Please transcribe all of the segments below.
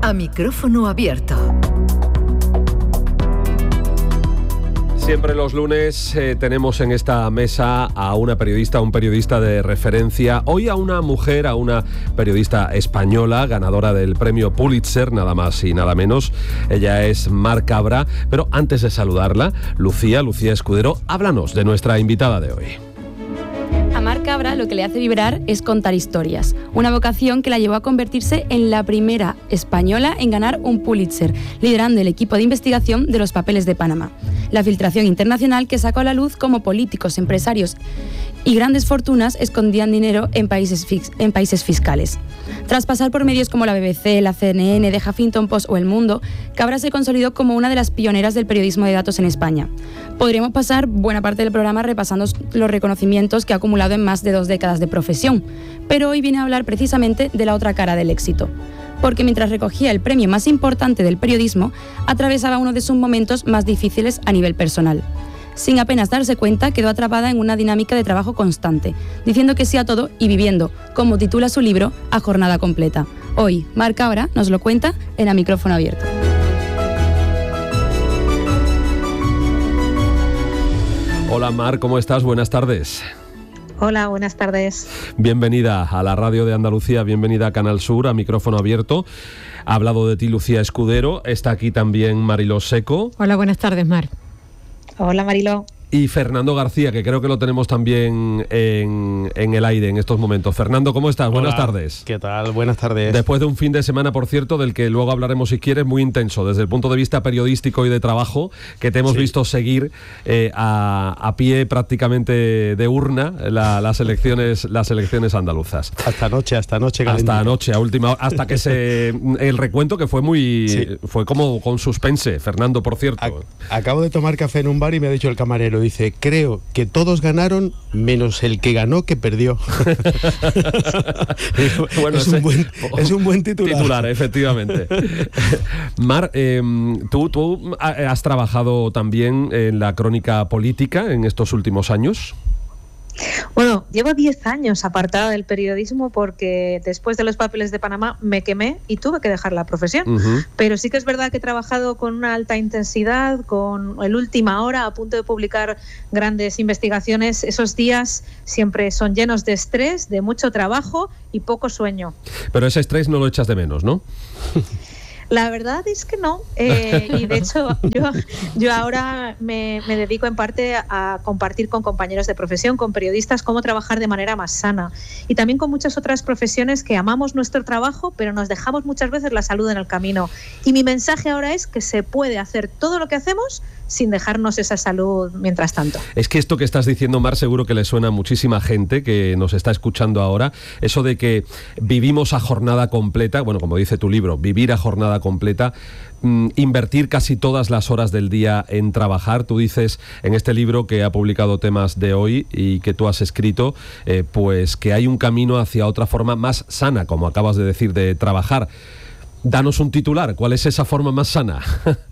A micrófono abierto. Siempre los lunes tenemos en esta mesa a una periodista, un periodista de referencia. Hoy a una mujer, a una periodista española, ganadora del premio Pulitzer, nada más y nada menos. Ella es Mar Cabra. Pero antes de saludarla, Lucía Escudero, háblanos de nuestra invitada de hoy. A Mar Cabra lo que le hace vibrar es contar historias, una vocación que la llevó a convertirse en la primera española en ganar un Pulitzer, liderando el equipo de investigación de los papeles de Panamá, la filtración internacional que sacó a la luz cómo políticos, empresarios y grandes fortunas escondían dinero en países fiscales. Tras pasar por medios como la BBC, la CNN, The Huffington Post o El Mundo, Cabra se consolidó como una de las pioneras del periodismo de datos en España. Podríamos pasar buena parte del programa repasando los reconocimientos que ha acumulado en más de 2 décadas de profesión, pero hoy viene a hablar precisamente de la otra cara del éxito, porque mientras recogía el premio más importante del periodismo, atravesaba uno de sus momentos más difíciles a nivel personal. Sin apenas darse cuenta, quedó atrapada en una dinámica de trabajo constante, diciendo que sí a todo y viviendo, como titula su libro, a jornada completa. Hoy, Mar Cabra nos lo cuenta en A Micrófono Abierto. Hola Mar, ¿cómo estás? Buenas tardes. Hola, buenas tardes. Bienvenida a la Radio de Andalucía, bienvenida a Canal Sur, a Micrófono Abierto. Ha hablado de ti Lucía Escudero, está aquí también Mariló Seco. Hola, buenas tardes, Mar. Hola, Mariló. Y Fernando García, que creo que lo tenemos también en el aire en estos momentos. Fernando, ¿cómo estás? Buenas tardes. ¿Qué tal? Buenas tardes. Después de un fin de semana, por cierto, del que luego hablaremos si quieres, muy intenso, desde el punto de vista periodístico y de trabajo, que te hemos visto seguir a pie prácticamente de urna las elecciones andaluzas. Hasta anoche calentito. Hasta anoche, a última hora, hasta que el recuento que fue fue como con suspense, Fernando, por cierto. Acabo de tomar café en un bar y me ha dicho el camarero, dice, creo que todos ganaron menos el que ganó que perdió. Bueno, es un buen titular. Efectivamente. Mar, ¿tú has trabajado también en la crónica política en estos últimos años? Bueno, llevo 10 años apartada del periodismo porque después de los papeles de Panamá me quemé y tuve que dejar la profesión. Pero sí que es verdad que he trabajado con una alta intensidad, con el Última Hora, a punto de publicar grandes investigaciones. Esos días siempre son llenos de estrés, de mucho trabajo y poco sueño. Pero ese estrés no lo echas de menos, ¿no? La verdad es que no, y de hecho yo ahora me dedico en parte a compartir con compañeros de profesión, con periodistas, cómo trabajar de manera más sana, y también con muchas otras profesiones que amamos nuestro trabajo, pero nos dejamos muchas veces la salud en el camino. Y mi mensaje ahora es que se puede hacer todo lo que hacemos sin dejarnos esa salud mientras tanto. Es que esto que estás diciendo, Mar, seguro que le suena a muchísima gente que nos está escuchando ahora, eso de que vivimos a jornada completa, bueno, como dice tu libro, vivir a jornada completa, invertir casi todas las horas del día en trabajar. Tú dices en este libro que ha publicado Temas de Hoy y que tú has escrito, pues que hay un camino hacia otra forma más sana, como acabas de decir, de trabajar. Danos un titular, ¿cuál es esa forma más sana?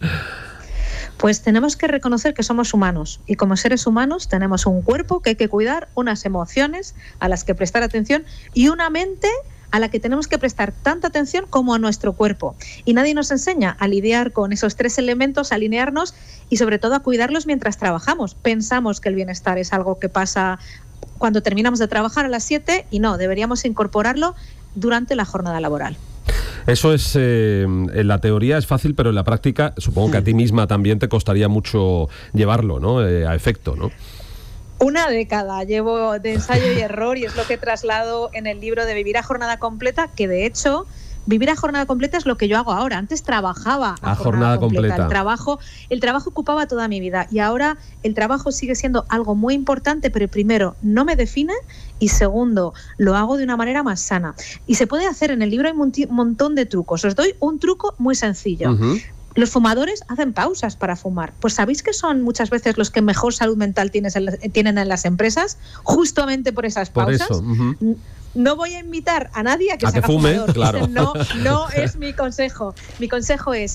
Pues tenemos que reconocer que somos humanos y como seres humanos tenemos un cuerpo que hay que cuidar, unas emociones a las que prestar atención y una mente a la que tenemos que prestar tanta atención como a nuestro cuerpo. Y nadie nos enseña a lidiar con esos 3 elementos, a alinearnos y sobre todo a cuidarlos mientras trabajamos. Pensamos que el bienestar es algo que pasa cuando terminamos de trabajar a las 7 y no, deberíamos incorporarlo durante la jornada laboral. Eso es, en la teoría es fácil, pero en la práctica supongo que a ti misma también te costaría mucho llevarlo, ¿no? A efecto, ¿no? Una década llevo de ensayo y error y es lo que traslado en el libro de Vivir a Jornada Completa, que de hecho vivir a jornada completa es lo que yo hago ahora. Antes trabajaba a jornada completa. El trabajo ocupaba toda mi vida y ahora el trabajo sigue siendo algo muy importante, pero primero no me define y segundo lo hago de una manera más sana. Y se puede hacer, en el libro hay un montón de trucos. Os doy un truco muy sencillo. Los fumadores hacen pausas para fumar. Pues ¿sabéis que son muchas veces los que mejor salud mental tienen en las empresas? Justamente por esas pausas. Por eso. No voy a invitar a nadie a que se haga fume, fumador. claro. No es mi consejo. Mi consejo es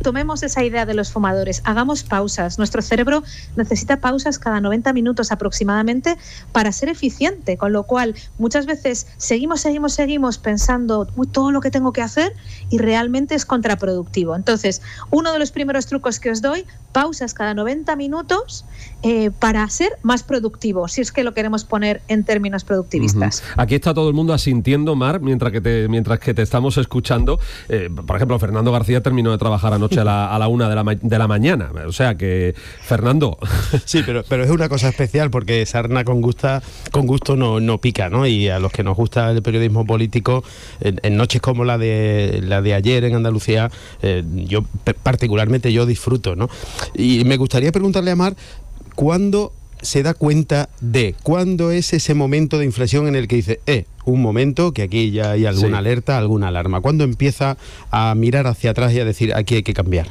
tomemos esa idea de los fumadores, hagamos pausas. Nuestro cerebro necesita pausas cada 90 minutos aproximadamente para ser eficiente, con lo cual muchas veces seguimos pensando todo lo que tengo que hacer y realmente es contraproductivo. Entonces, uno de los primeros trucos que os doy, pausas cada 90 minutos para ser más productivo, si es que lo queremos poner en términos productivistas. Aquí está todo el mundo asintiendo, Mar, mientras que te estamos escuchando. Por ejemplo, Fernando García terminó de trabajar anoche a la 1 de la mañana. O sea que, Fernando... Sí, pero es una cosa especial porque sarna con gusto no pica, ¿no? Y a los que nos gusta el periodismo político, en noches como la de ayer en Andalucía, yo particularmente disfruto, ¿no? Y me gustaría preguntarle a Mar, ¿cuándo se da cuenta cuándo es ese momento de inflexión en el que dice, un momento, que aquí ya hay alguna alerta, alguna alarma? ¿Cuándo empieza a mirar hacia atrás y a decir, aquí hay que cambiar?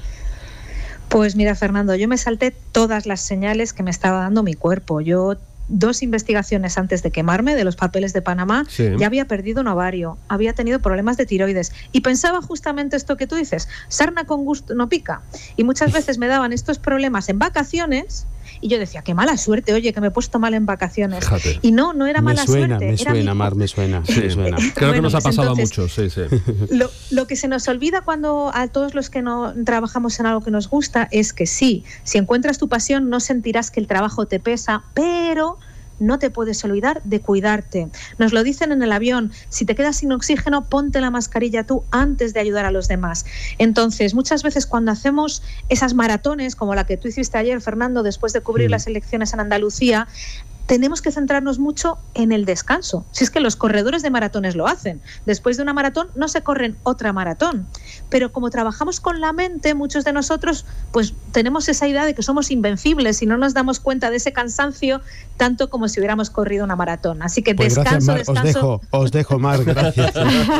Pues mira, Fernando, yo me salté todas las señales que me estaba dando mi cuerpo. Yo 2 investigaciones antes de quemarme de los papeles de Panamá, ya había perdido un ovario, había tenido problemas de tiroides y pensaba justamente esto que tú dices, sarna con gusto no pica. Y muchas veces me daban estos problemas en vacaciones y yo decía, qué mala suerte, oye, que me he puesto mal en vacaciones. Fíjate. Y no era mala suerte. Me suena, Mar, me suena. Creo que nos ha pasado a muchos, sí. Lo que se nos olvida cuando a todos los que no trabajamos en algo que nos gusta es que sí, si encuentras tu pasión no sentirás que el trabajo te pesa, pero no te puedes olvidar de cuidarte. Nos lo dicen en el avión, si te quedas sin oxígeno, ponte la mascarilla tú antes de ayudar a los demás. Entonces, muchas veces cuando hacemos esas maratones, como la que tú hiciste ayer, Fernando, después de cubrir las elecciones en Andalucía, tenemos que centrarnos mucho en el descanso. Si es que los corredores de maratones lo hacen. Después de una maratón no se corren otra maratón. Pero como trabajamos con la mente, muchos de nosotros pues tenemos esa idea de que somos invencibles y no nos damos cuenta de ese cansancio tanto como si hubiéramos corrido una maratón. Así que pues descanso, gracias, Mar. descanso. Os dejo, Mar, gracias.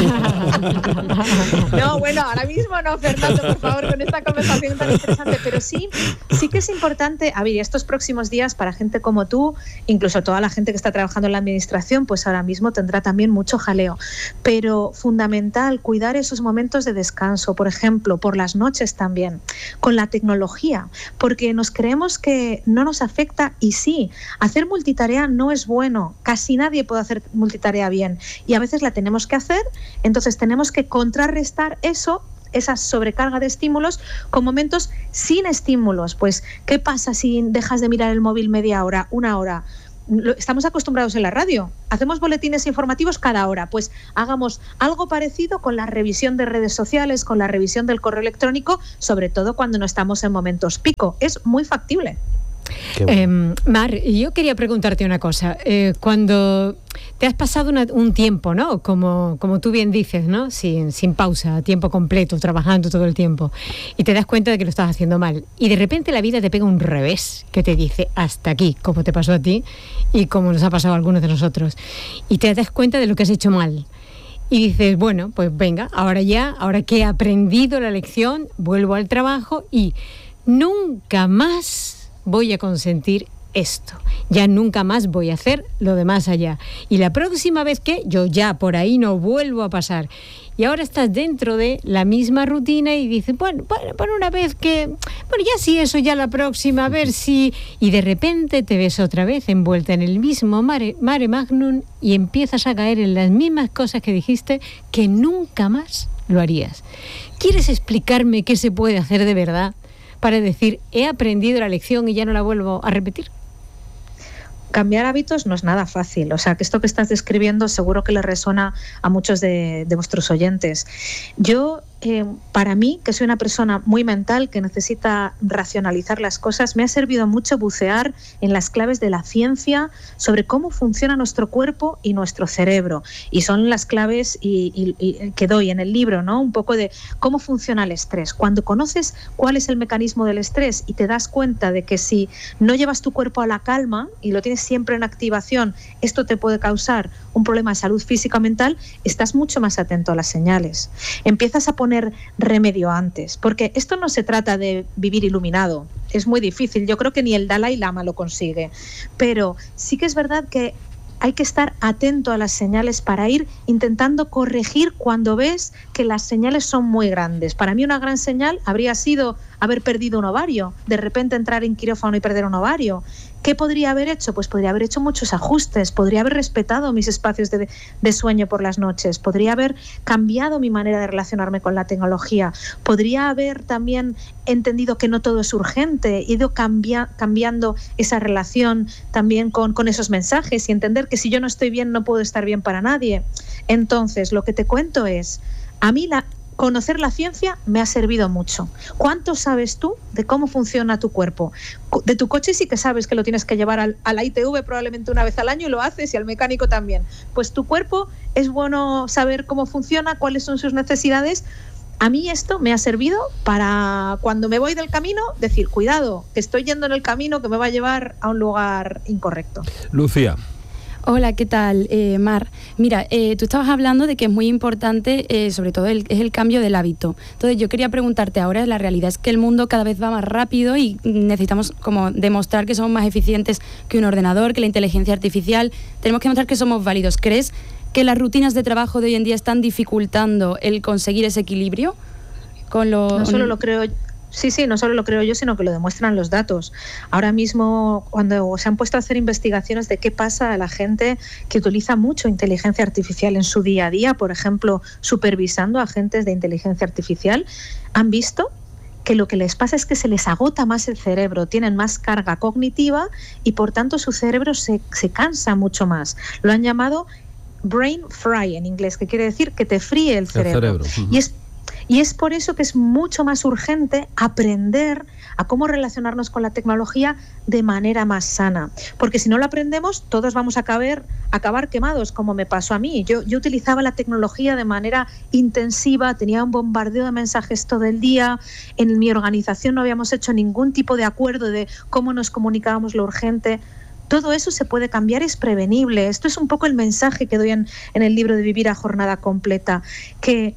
No, bueno, ahora mismo no, Fernando, por favor, con esta conversación tan interesante. Pero sí que es importante, a ver, estos próximos días para gente como tú, incluso toda la gente que está trabajando en la administración, pues ahora mismo tendrá también mucho jaleo. Pero fundamental, cuidar esos momentos de descanso, por ejemplo, por las noches también, con la tecnología, porque nos creemos que no nos afecta y sí, hacer multitarea no es bueno, casi nadie puede hacer multitarea bien y a veces la tenemos que hacer, entonces tenemos que contrarrestar esa sobrecarga de estímulos con momentos sin estímulos. Pues, ¿qué pasa si dejas de mirar el móvil media hora, una hora? Estamos acostumbrados en la radio, hacemos boletines informativos cada hora, pues hagamos algo parecido con la revisión de redes sociales, con la revisión del correo electrónico, sobre todo cuando no estamos en momentos pico. Es muy factible. Bueno. Mar, yo quería preguntarte una cosa. Cuando te has pasado un tiempo, ¿no? Como tú bien dices, ¿no? Sin pausa, a tiempo completo, trabajando todo el tiempo, y te das cuenta de que lo estás haciendo mal, y de repente la vida te pega un revés que te dice hasta aquí, como te pasó a ti y como nos ha pasado a algunos de nosotros, y te das cuenta de lo que has hecho mal. Y dices, bueno, pues venga, ahora que he aprendido la lección, vuelvo al trabajo y nunca más voy a consentir esto. Ya nunca más voy a hacer lo de más allá. Y la próxima vez que yo ya por ahí no vuelvo a pasar. Y ahora estás dentro de la misma rutina y dices, bueno, una vez que... Bueno, ya sí, eso ya la próxima, a ver si... Y de repente te ves otra vez envuelta en el mismo mare magnum y empiezas a caer en las mismas cosas que dijiste que nunca más lo harías. ¿Quieres explicarme qué se puede hacer de verdad para decir, he aprendido la lección y ya no la vuelvo a repetir? Cambiar hábitos no es nada fácil, o sea que esto que estás describiendo seguro que le resuena a muchos de vuestros oyentes. Yo, para mí, que soy una persona muy mental, que necesita racionalizar las cosas, me ha servido mucho bucear en las claves de la ciencia sobre cómo funciona nuestro cuerpo y nuestro cerebro. Y son las claves y que doy en el libro, ¿no? Un poco de cómo funciona el estrés. Cuando conoces cuál es el mecanismo del estrés y te das cuenta de que si no llevas tu cuerpo a la calma y lo tienes siempre en activación, esto te puede causar un problema de salud física o mental, estás mucho más atento a las señales. Empiezas a poner remedio antes, porque esto no se trata de vivir iluminado, es muy difícil, yo creo que ni el Dalai Lama lo consigue, pero sí que es verdad que hay que estar atento a las señales para ir intentando corregir cuando ves que las señales son muy grandes. Para mí una gran señal habría sido haber perdido un ovario, de repente entrar en quirófano y perder un ovario. ¿Qué podría haber hecho? Pues podría haber hecho muchos ajustes, podría haber respetado mis espacios de sueño por las noches, podría haber cambiado mi manera de relacionarme con la tecnología, podría haber también entendido que no todo es urgente, ido cambiando esa relación también con esos mensajes y entender que si yo no estoy bien no puedo estar bien para nadie. Entonces, lo que te cuento es, a mí conocer la ciencia me ha servido mucho. ¿Cuánto sabes tú de cómo funciona tu cuerpo? De tu coche sí que sabes que lo tienes que llevar a la ITV probablemente una vez al año y lo haces, y al mecánico también. Pues tu cuerpo es bueno saber cómo funciona, cuáles son sus necesidades. A mí esto me ha servido para cuando me voy del camino decir, cuidado, que estoy yendo en el camino que me va a llevar a un lugar incorrecto. Lucía. Hola, ¿qué tal, Mar? Mira, tú estabas hablando de que es muy importante, sobre todo, es el cambio del hábito. Entonces, yo quería preguntarte ahora, la realidad es que el mundo cada vez va más rápido y necesitamos como demostrar que somos más eficientes que un ordenador, que la inteligencia artificial. Tenemos que demostrar que somos válidos. ¿Crees que las rutinas de trabajo de hoy en día están dificultando el conseguir ese equilibrio? No solo lo creo. Sí, no solo lo creo yo, sino que lo demuestran los datos. Ahora mismo, cuando se han puesto a hacer investigaciones de qué pasa a la gente que utiliza mucho inteligencia artificial en su día a día, por ejemplo, supervisando a agentes de inteligencia artificial, han visto que lo que les pasa es que se les agota más el cerebro, tienen más carga cognitiva y por tanto su cerebro se cansa mucho más. Lo han llamado brain fry en inglés, que quiere decir que te fríe el cerebro. Y es por eso que es mucho más urgente aprender a cómo relacionarnos con la tecnología de manera más sana. Porque si no lo aprendemos, todos vamos a acabar quemados, como me pasó a mí. Yo utilizaba la tecnología de manera intensiva, tenía un bombardeo de mensajes todo el día. En mi organización no habíamos hecho ningún tipo de acuerdo de cómo nos comunicábamos lo urgente. Todo eso se puede cambiar, es prevenible. Esto es un poco el mensaje que doy en el libro de Vivir a Jornada Completa, que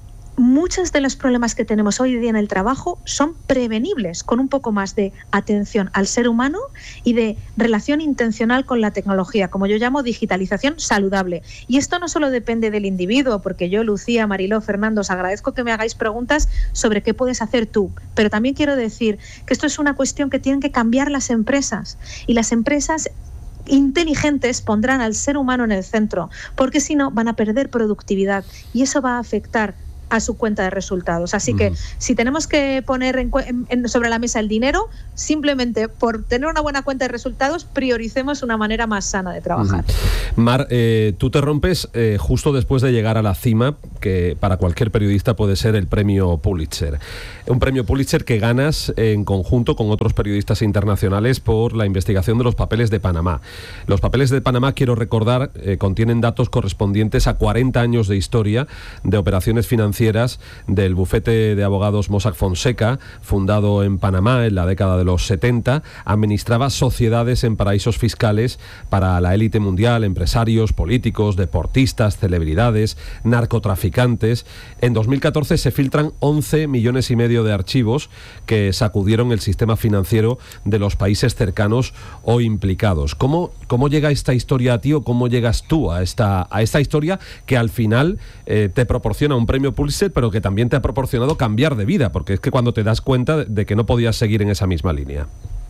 muchos de los problemas que tenemos hoy día en el trabajo son prevenibles con un poco más de atención al ser humano y de relación intencional con la tecnología, como yo llamo digitalización saludable. Y esto no solo depende del individuo, porque yo, Lucía, Mariló, Fernando, os agradezco que me hagáis preguntas sobre qué puedes hacer tú, pero también quiero decir que esto es una cuestión que tienen que cambiar las empresas, y las empresas inteligentes pondrán al ser humano en el centro, porque si no van a perder productividad y eso va a afectar a su cuenta de resultados. Así que si tenemos que poner sobre la mesa el dinero, simplemente por tener una buena cuenta de resultados, prioricemos una manera más sana de trabajar. Mar, tú te rompes justo después de llegar a la cima, que para cualquier periodista puede ser el premio Pulitzer. Un premio Pulitzer que ganas en conjunto con otros periodistas internacionales por la investigación de los papeles de Panamá. Los papeles de Panamá, quiero recordar, contienen datos correspondientes a 40 años de historia de operaciones financieras del bufete de abogados Mossack Fonseca, fundado en Panamá en la década de los 70, administraba sociedades en paraísos fiscales para la élite mundial, empresarios, políticos, deportistas, celebridades, narcotraficantes. En 2014 se filtran 11,5 millones de archivos que sacudieron el sistema financiero de los países cercanos o implicados. ¿Cómo llega esta historia a ti, o cómo llegas tú a esta historia que al final te proporciona un premio Pulitzer, pero que también te ha proporcionado cambiar de vida, porque es que cuando te das cuenta de que no podías seguir en esa misma línea?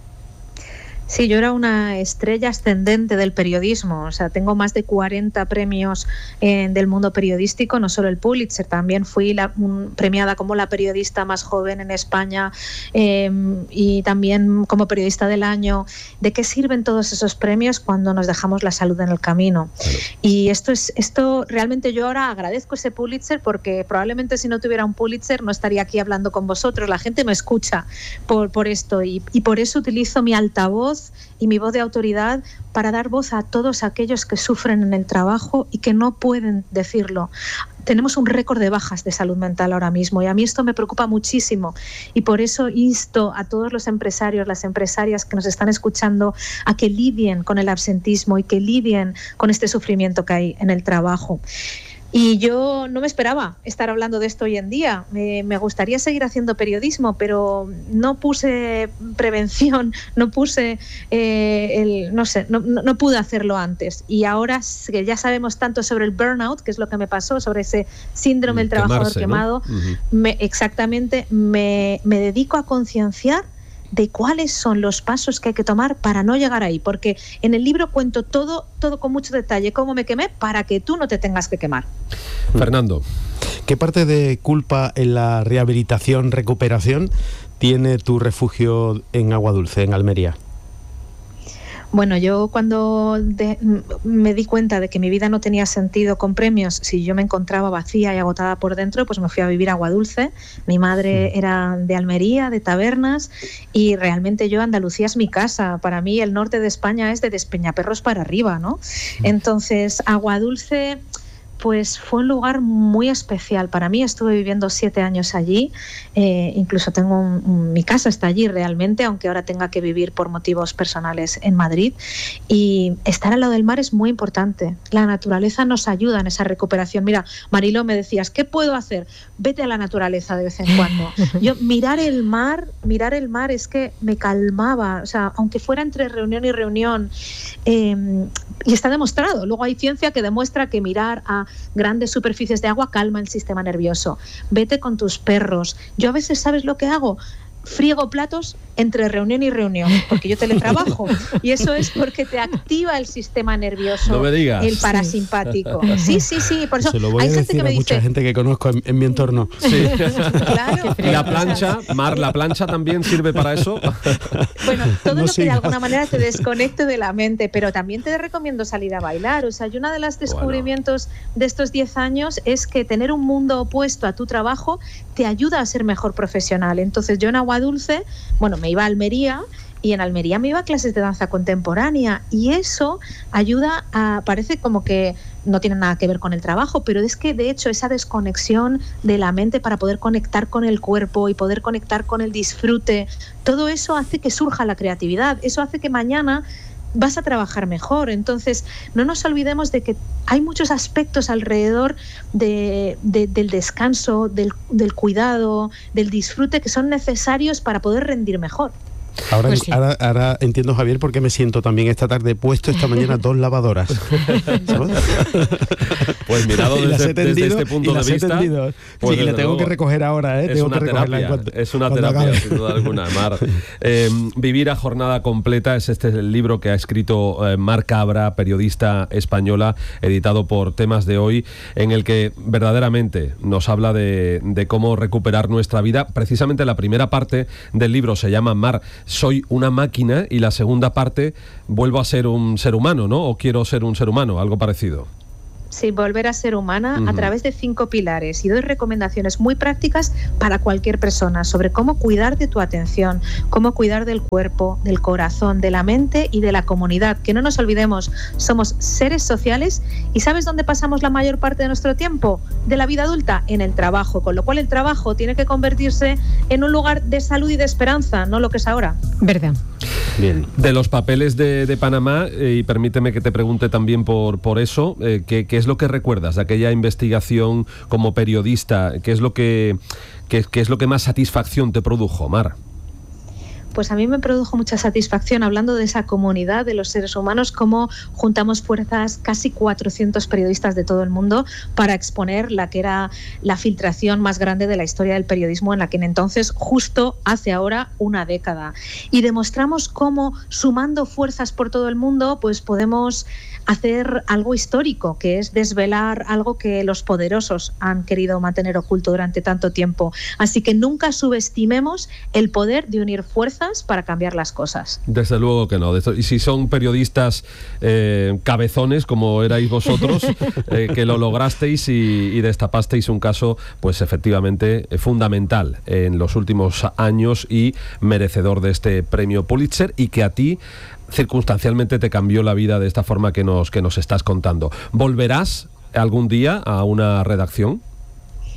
Sí, yo era una estrella ascendente del periodismo, o sea, tengo más de 40 premios del mundo periodístico, no solo el Pulitzer, también fui premiada como la periodista más joven en España y también como periodista del año. ¿De qué sirven todos esos premios cuando nos dejamos la salud en el camino? Claro. Y esto realmente yo ahora agradezco ese Pulitzer, porque probablemente si no tuviera un Pulitzer no estaría aquí hablando con vosotros. La gente me escucha por esto y por eso utilizo mi altavoz y mi voz de autoridad para dar voz a todos aquellos que sufren en el trabajo y que no pueden decirlo. Tenemos un récord de bajas de salud mental ahora mismo y a mí esto me preocupa muchísimo, y por eso insto a todos los empresarios, las empresarias que nos están escuchando, a que lidien con el absentismo y que lidien con este sufrimiento que hay en el trabajo. Y yo no me esperaba estar hablando de esto hoy en día. Me gustaría seguir haciendo periodismo, pero no puse prevención, no puse no pude hacerlo antes. Y ahora que ya sabemos tanto sobre el burnout, que es lo que me pasó, sobre ese síndrome del trabajador quemado, ¿no? Exactamente, me dedico a concienciar de cuáles son los pasos que hay que tomar para no llegar ahí, porque en el libro cuento todo con mucho detalle, cómo me quemé para que tú no te tengas que quemar. Fernando, ¿qué parte de culpa en la rehabilitación, recuperación tiene tu refugio en Agua Dulce, en Almería? Bueno, yo cuando me di cuenta de que mi vida no tenía sentido con premios, si yo me encontraba vacía y agotada por dentro, pues me fui a vivir a Agua Dulce. Mi madre era de Almería, de Tabernas, y realmente Andalucía es mi casa. Para mí el norte de España es de Despeñaperros para arriba, ¿no? Entonces, Agua Dulce pues fue un lugar muy especial para mí. Estuve viviendo 7 años allí, incluso tengo mi casa está allí realmente, aunque ahora tenga que vivir por motivos personales en Madrid. Y estar al lado del mar es muy importante. La naturaleza nos ayuda en esa recuperación. Mira, Mariló, me decías, ¿qué puedo hacer? Vete a la naturaleza de vez en cuando. Yo mirar el mar es que me calmaba, o sea, aunque fuera entre reunión y reunión, y está demostrado. Luego hay ciencia que demuestra que mirar a grandes superficies de agua calma el sistema nervioso. Vete con tus perros. Yo a veces, ¿sabes lo que hago? Friego platos entre reunión y reunión, porque yo teletrabajo, y eso es porque te activa el sistema nervioso, no me digas. El parasimpático. Sí, por eso se lo voy hay a gente decir que me a mucha dice, gente que conozco en mi entorno. Sí. Claro. La plancha, Mar, ¿la plancha también sirve para eso? Bueno, todo no lo que sigas. de alguna manera te desconecte de la mente, pero también te recomiendo salir a bailar. O sea, y uno de los descubrimientos de estos 10 años es que tener un mundo opuesto a tu trabajo te ayuda a ser mejor profesional. Entonces yo en Agua Dulce, me iba a Almería, y en Almería me iba a clases de danza contemporánea, y eso ayuda parece como que no tiene nada que ver con el trabajo, pero es que de hecho esa desconexión de la mente para poder conectar con el cuerpo y poder conectar con el disfrute, todo eso hace que surja la creatividad, eso hace que mañana vas a trabajar mejor. Entonces, no nos olvidemos de que hay muchos aspectos alrededor del descanso, del cuidado, del disfrute, que son necesarios para poder rendir mejor. Ahora, Pues sí. ahora entiendo, Javier, por qué me siento también esta tarde puesto esta mañana 2 lavadoras. ¿Sabes? Pues mirado desde este punto de vista, pues sí, la tengo que recoger ahora, es tengo una que recogerla terapia, es una cuando terapia acabe. sin duda alguna, Mar. Vivir a jornada completa es el libro que ha escrito Mar Cabra, periodista española, editado por Temas de Hoy, en el que verdaderamente nos habla de cómo recuperar nuestra vida. Precisamente la primera parte del libro se llama Mar, soy una máquina, y la segunda parte, vuelvo a ser un ser humano, ¿no? O quiero ser un ser humano, algo parecido. Sí, volver a ser humana a través de 5 pilares, y doy recomendaciones muy prácticas para cualquier persona sobre cómo cuidar de tu atención, cómo cuidar del cuerpo, del corazón, de la mente y de la comunidad. Que no nos olvidemos, somos seres sociales, y ¿sabes dónde pasamos la mayor parte de nuestro tiempo? De la vida adulta, en el trabajo, con lo cual el trabajo tiene que convertirse en un lugar de salud y de esperanza, no lo que es ahora. Verdad. Bien. De los papeles de Panamá, y permíteme que te pregunte también por eso, ¿qué es lo que recuerdas de aquella investigación como periodista? ¿Qué es lo que más satisfacción te produjo, Mar? Pues a mí me produjo mucha satisfacción, hablando de esa comunidad de los seres humanos, cómo juntamos fuerzas, casi 400 periodistas de todo el mundo, para exponer la que era la filtración más grande de la historia del periodismo en aquel entonces, justo hace ahora una década. Y demostramos cómo, sumando fuerzas por todo el mundo, pues podemos hacer algo histórico, que es desvelar algo que los poderosos han querido mantener oculto durante tanto tiempo. Así que nunca subestimemos el poder de unir fuerzas para cambiar las cosas. Desde luego que no. Y si son periodistas cabezones, como erais vosotros, que lo lograsteis y destapasteis un caso, pues efectivamente fundamental en los últimos años y merecedor de este premio Pulitzer, y que a ti circunstancialmente te cambió la vida de esta forma que nos estás contando. ¿Volverás algún día a una redacción?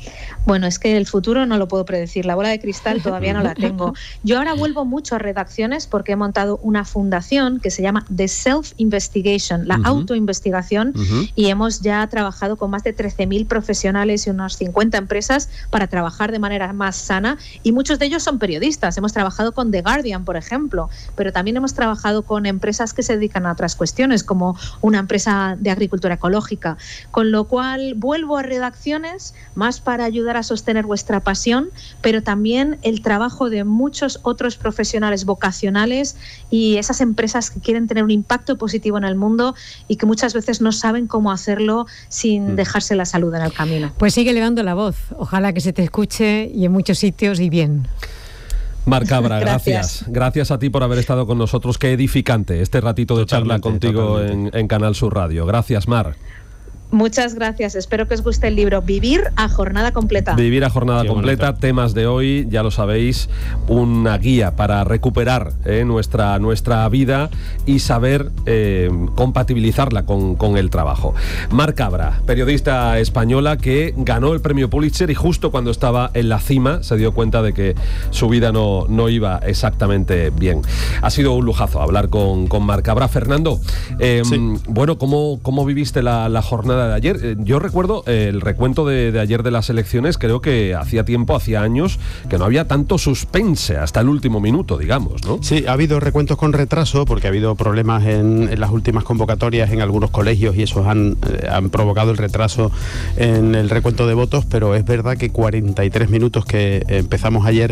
Bueno, es que el futuro no lo puedo predecir, la bola de cristal todavía no la tengo. Yo ahora vuelvo mucho a redacciones porque he montado una fundación que se llama The Self-Investigation, la autoinvestigación, y hemos ya trabajado con más de 13.000 profesionales y unas 50 empresas para trabajar de manera más sana, y muchos de ellos son periodistas. Hemos trabajado con The Guardian, por ejemplo, pero también hemos trabajado con empresas que se dedican a otras cuestiones, como una empresa de agricultura ecológica, con lo cual vuelvo a redacciones más para ayudar a sostener vuestra pasión, pero también el trabajo de muchos otros profesionales vocacionales y esas empresas que quieren tener un impacto positivo en el mundo y que muchas veces no saben cómo hacerlo sin dejarse la salud en el camino. Pues sigue elevando la voz, ojalá que se te escuche y en muchos sitios y bien. Mar Cabra, gracias. Gracias a ti por haber estado con nosotros. Qué edificante este ratito de charla contigo en Canal Sur Radio. Gracias, Mar. Muchas gracias, espero que os guste el libro Vivir a Jornada Completa. Vivir a Jornada Completa, temas de hoy, ya lo sabéis, una guía para recuperar nuestra vida y saber compatibilizarla con el trabajo. Mar Cabra, periodista española que ganó el premio Pulitzer y justo cuando estaba en la cima se dio cuenta de que su vida no iba exactamente bien. Ha sido un lujazo hablar con Mar Cabra. Fernando, bueno, ¿cómo viviste la jornada de ayer? Yo recuerdo el recuento de ayer de las elecciones, creo que hacía años que no había tanto suspense hasta el último minuto, digamos, ¿no? Sí, ha habido recuentos con retraso porque ha habido problemas en las últimas convocatorias en algunos colegios y esos han provocado el retraso en el recuento de votos, pero es verdad que 43 minutos que empezamos ayer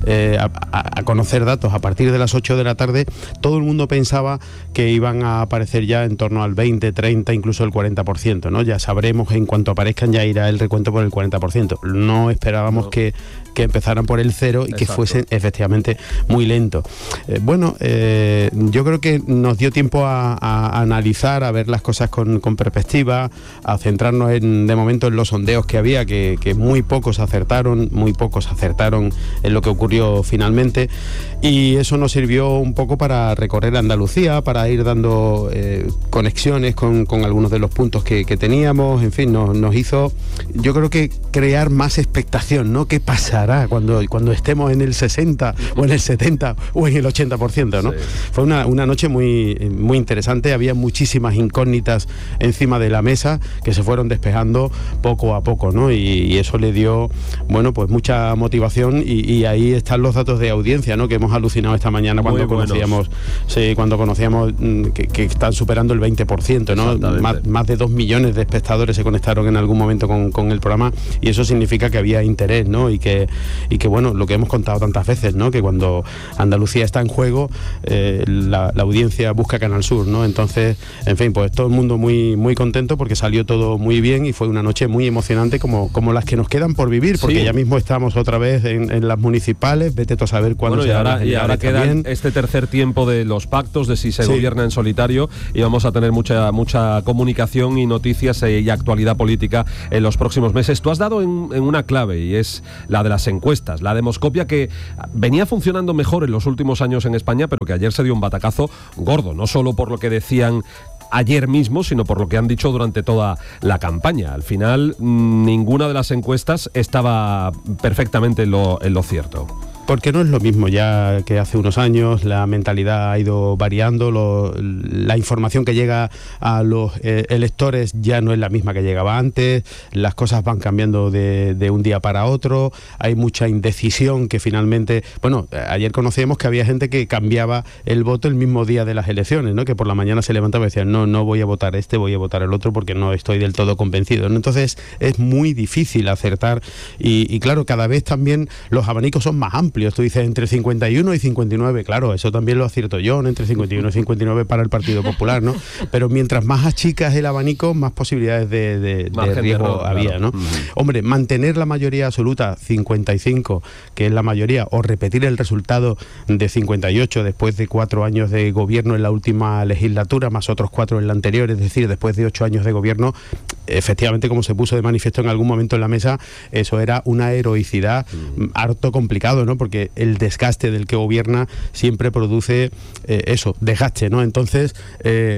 a conocer datos a partir de las 8 de la tarde, todo el mundo pensaba que iban a aparecer ya en torno al 20, 30, incluso el 40%, ¿no? Ya sabremos, en cuanto aparezcan ya irá el recuento por el 40%. No esperábamos que empezaran por el 0 y que fuesen efectivamente muy lento. Yo creo que nos dio tiempo a analizar, a ver las cosas con perspectiva, a centrarnos de momento en los sondeos que había, que muy pocos acertaron en lo que ocurrió finalmente, y eso nos sirvió un poco para recorrer Andalucía, para ir dando conexiones con algunos de los puntos que teníamos. En fin, nos hizo, yo creo que crear más expectación, ¿no? ¿Qué pasará cuando estemos en el 60 o en el 70 o en el 80%, ¿no? Sí. Fue una noche muy, muy interesante. Había muchísimas incógnitas encima de la mesa que se fueron despejando poco a poco, ¿no? Y eso le dio, pues mucha motivación, y ahí están los datos de audiencia, ¿no? Que hemos alucinado esta mañana cuando conocíamos que están superando el 20%, ¿no? Más de 2 millones de espectadores se conectaron en algún momento con el programa, y eso significa que había interés, ¿no? Y que lo que hemos contado tantas veces, ¿no? Que cuando Andalucía está en juego, la audiencia busca Canal Sur, ¿no? Entonces, en fin, pues todo el mundo muy, muy contento porque salió todo muy bien y fue una noche muy emocionante como las que nos quedan por vivir, porque ya mismo estamos otra vez en las municipales, vete tú a saber cuándo será. Y ahora queda este tercer tiempo de los pactos, de si se gobierna en solitario, y vamos a tener mucha comunicación y noticias y actualidad política en los próximos meses. Tú has dado en una clave, y es la de las encuestas, la demoscopia, que venía funcionando mejor en los últimos años en España, pero que ayer se dio un batacazo gordo, no solo por lo que decían ayer mismo, sino por lo que han dicho durante toda la campaña. Al final, ninguna de las encuestas estaba perfectamente en lo cierto. Porque no es lo mismo ya que hace unos años, la mentalidad ha ido variando, la información que llega a los electores ya no es la misma que llegaba antes, las cosas van cambiando de un día para otro, hay mucha indecisión que finalmente, ayer conocíamos que había gente que cambiaba el voto el mismo día de las elecciones, ¿no? Que por la mañana se levantaba y decía, no voy a votar voy a votar el otro porque no estoy del todo convencido, ¿no? Entonces es muy difícil acertar y claro, cada vez también los abanicos son más amplios. Tú dices entre 51 y 59, claro, eso también lo acierto yo, ¿no? Entre 51 y 59 para el Partido Popular, ¿no? Pero mientras más achicas el abanico, más posibilidades de riesgo había, ¿no? Hombre, mantener la mayoría absoluta, 55, que es la mayoría, o repetir el resultado de 58 después de 4 años de gobierno en la última legislatura, más otros 4 en la anterior, es decir, después de 8 años de gobierno, efectivamente, como se puso de manifiesto en algún momento en la mesa, eso era una heroicidad harto complicado, ¿no? Porque el desgaste del que gobierna siempre produce desgaste, ¿no? Entonces,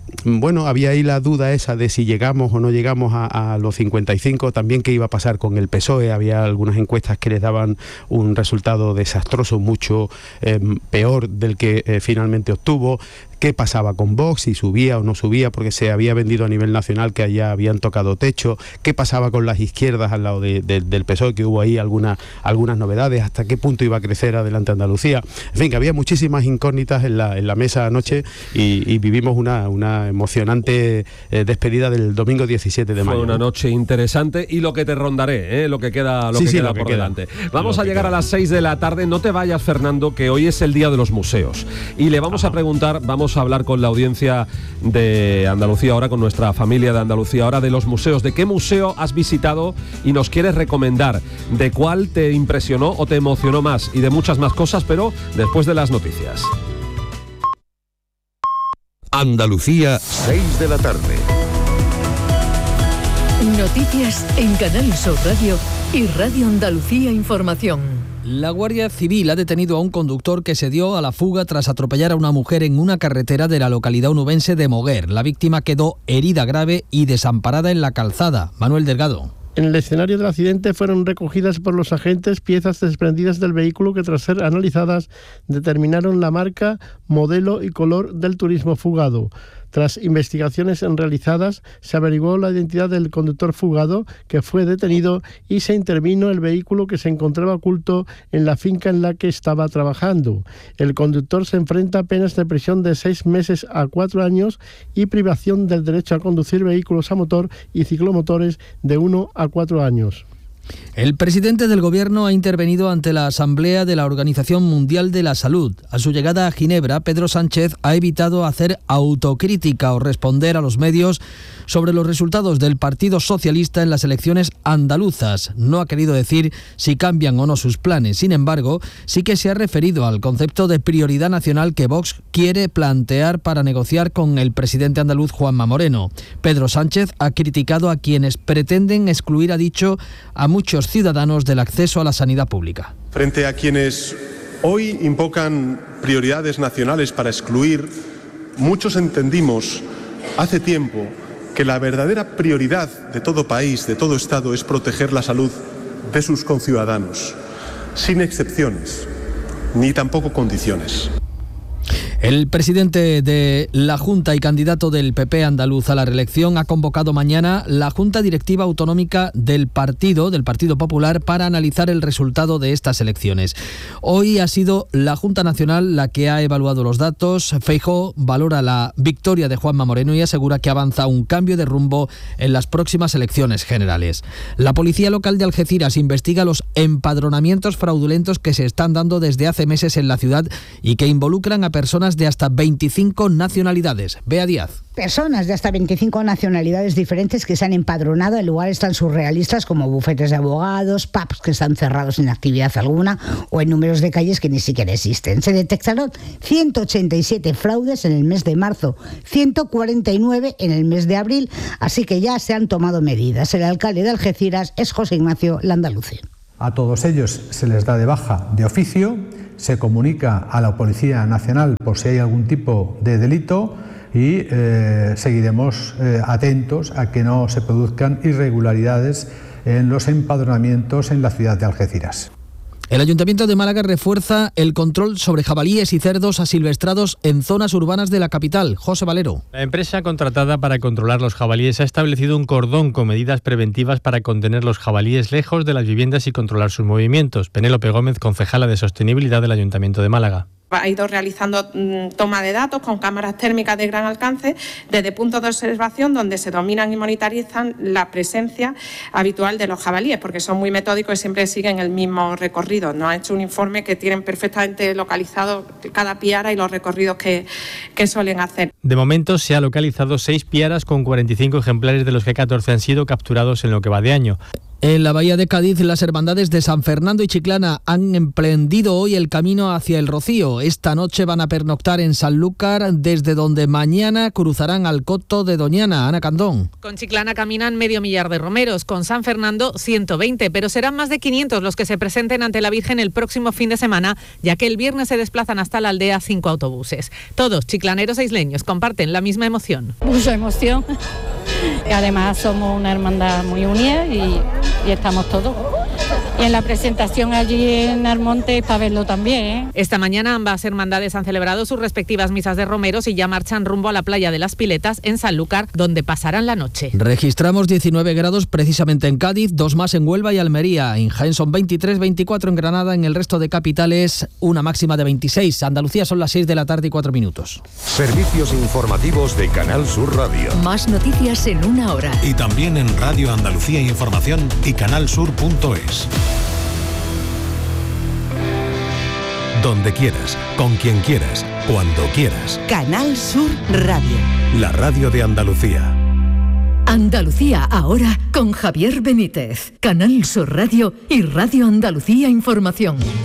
bueno, había ahí la duda esa de si llegamos o no llegamos a los 55, también qué iba a pasar con el PSOE. Había algunas encuestas que les daban un resultado desastroso, mucho peor del que finalmente obtuvo. ¿Qué pasaba con Vox? Si subía o no subía, porque se había vendido a nivel nacional que allá habían tocado techo. ¿Qué pasaba con las izquierdas al lado del PSOE? Que hubo ahí algunas novedades. ¿Hasta qué punto iba a crecer Adelante Andalucía? En fin, que había muchísimas incógnitas en la mesa anoche y vivimos una emocionante despedida del domingo 17 de mayo. Fue una noche interesante y lo que te rondaré, lo que queda, por delante. Vamos a llegar a las 6 de la tarde. No te vayas, Fernando, que hoy es el Día de los Museos. Y le vamos a preguntar, vamos a hablar con la audiencia de Andalucía Ahora, con nuestra familia de Andalucía Ahora, de los museos. ¿De qué museo has visitado y nos quieres recomendar? ¿De cuál te impresionó o te emocionó más? Y de muchas más cosas, pero después de las noticias. Andalucía, 6 de la tarde. Noticias en Canal Sur Radio y Radio Andalucía Información. La Guardia Civil ha detenido a un conductor que se dio a la fuga tras atropellar a una mujer en una carretera de la localidad onubense de Moguer. La víctima quedó herida grave y desamparada en la calzada. Manuel Delgado. En el escenario del accidente fueron recogidas por los agentes piezas desprendidas del vehículo que, tras ser analizadas, determinaron la marca, modelo y color del turismo fugado. Tras investigaciones realizadas, se averiguó la identidad del conductor fugado, que fue detenido, y se intervino el vehículo que se encontraba oculto en la finca en la que estaba trabajando. El conductor se enfrenta a penas de prisión de 6 meses a 4 años y privación del derecho a conducir vehículos a motor y ciclomotores de 1 a 4 años. El presidente del Gobierno ha intervenido ante la Asamblea de la Organización Mundial de la Salud. A su llegada a Ginebra, Pedro Sánchez ha evitado hacer autocrítica o responder a los medios sobre los resultados del Partido Socialista en las elecciones andaluzas. No ha querido decir si cambian o no sus planes. Sin embargo, sí que se ha referido al concepto de prioridad nacional que Vox quiere plantear para negociar con el presidente andaluz Juanma Moreno. Pedro Sánchez ha criticado a quienes pretenden excluir, ha dicho, a muchos ciudadanos del acceso a la sanidad pública. Frente a quienes hoy invocan prioridades nacionales para excluir, muchos entendimos hace tiempo que la verdadera prioridad de todo país, de todo Estado, es proteger la salud de sus conciudadanos, sin excepciones, ni tampoco condiciones. El presidente de la Junta y candidato del PP andaluz a la reelección ha convocado mañana la Junta Directiva Autonómica del Partido Popular para analizar el resultado de estas elecciones. Hoy ha sido la Junta Nacional la que ha evaluado los datos. Feijóo valora la victoria de Juanma Moreno y asegura que avanza un cambio de rumbo en las próximas elecciones generales. La Policía Local de Algeciras investiga los empadronamientos fraudulentos que se están dando desde hace meses en la ciudad y que involucran a personas de hasta 25 nacionalidades. Bea Díaz. Personas de hasta 25 nacionalidades diferentes que se han empadronado en lugares tan surrealistas como bufetes de abogados, pubs que están cerrados sin actividad alguna o en números de calles que ni siquiera existen. Se detectaron 187 fraudes en el mes de marzo, 149 en el mes de abril, así que ya se han tomado medidas. El alcalde de Algeciras es José Ignacio Landaluce. A todos ellos se les da de baja de oficio, se comunica a la Policía Nacional por si hay algún tipo de delito y seguiremos atentos a que no se produzcan irregularidades en los empadronamientos en la ciudad de Algeciras. El Ayuntamiento de Málaga refuerza el control sobre jabalíes y cerdos asilvestrados en zonas urbanas de la capital. José Valero. La empresa contratada para controlar los jabalíes ha establecido un cordón con medidas preventivas para contener los jabalíes lejos de las viviendas y controlar sus movimientos. Penélope Gómez, concejala de Sostenibilidad del Ayuntamiento de Málaga. Ha ido realizando toma de datos con cámaras térmicas de gran alcance desde puntos de observación donde se dominan y monitorizan la presencia habitual de los jabalíes, porque son muy metódicos y siempre siguen el mismo recorrido. Nos ha hecho un informe que tienen perfectamente localizado cada piara y los recorridos que suelen hacer. De momento se ha localizado 6 piaras con 45 ejemplares, de los que 14 han sido capturados en lo que va de año. En la bahía de Cádiz, las hermandades de San Fernando y Chiclana han emprendido hoy el camino hacia el Rocío. Esta noche van a pernoctar en Sanlúcar, desde donde mañana cruzarán al Coto de Doñana. Ana Candón. Con Chiclana caminan medio millar de romeros, con San Fernando 120, pero serán más de 500 los que se presenten ante la Virgen el próximo fin de semana, ya que el viernes se desplazan hasta la aldea 5 autobuses. Todos, chiclaneros e isleños, comparten la misma emoción. Mucha emoción. Además somos una hermandad muy unida y estamos todos. Y en la presentación allí en Almonte para verlo también, ¿eh? Esta mañana ambas hermandades han celebrado sus respectivas misas de romeros y ya marchan rumbo a la playa de las Piletas en Sanlúcar, donde pasarán la noche. Registramos 19 grados precisamente en Cádiz, 2 más en Huelva y Almería. En Jaén son 23, 24 en Granada. En el resto de capitales una máxima de 26. Andalucía son las 6 de la tarde y 4 minutos. Servicios informativos de Canal Sur Radio. Más noticias en una hora. Y también en Radio Andalucía Información y canalsur.es. Donde quieras, con quien quieras, cuando quieras. Canal Sur Radio. La radio de Andalucía. Andalucía ahora con Javier Benítez. Canal Sur Radio y Radio Andalucía Información.